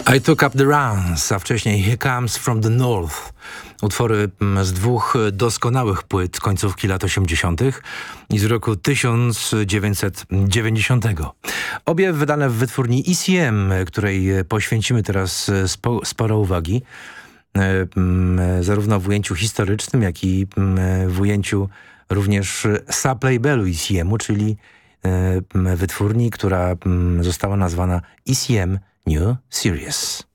I Took Up the Runs, a wcześniej Here Comes From the North. Utwory z dwóch doskonałych płyt końcówki lat 80. i z roku 1990. Obie wydane w wytwórni ECM, której poświęcimy teraz sporo uwagi. Zarówno w ujęciu historycznym, jak i w ujęciu również sublabelu ECM-u, czyli wytwórni, która została nazwana ECM New Series.